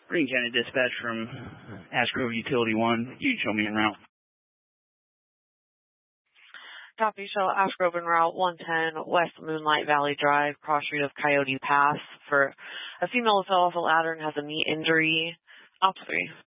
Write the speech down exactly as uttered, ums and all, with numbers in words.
Greene County Dispatch from Ash Grove Utility one. You show me en route. Copy, show Ash Grove en route one ten West Moonlight Valley Drive, cross street of Coyote Pass for a female who fell off a ladder and has a knee injury. Op three.